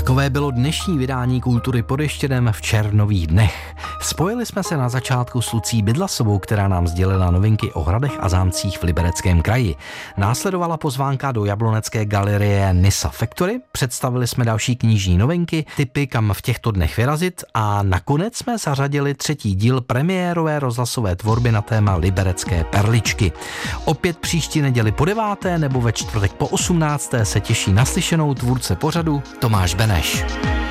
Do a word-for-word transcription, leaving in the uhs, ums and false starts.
Takové bylo dnešní vydání Kultury pod Ještědem v červnových dnech. Spojili jsme se na začátku s Lucí Bydlasovou, která nám sdělila novinky o hradech a zámcích v Libereckém kraji. Následovala pozvánka do jablonecké galerie Nysa Factory, představili jsme další knižní novinky, tipy, kam v těchto dnech vyrazit a nakonec jsme zařadili třetí díl premiérové rozhlasové tvorby na téma Liberecké perličky. Opět příští neděli po deváté nebo ve čtvrtek po osmnácté se těší naslyšenou tvůrce pořadu Tomáš Beneš.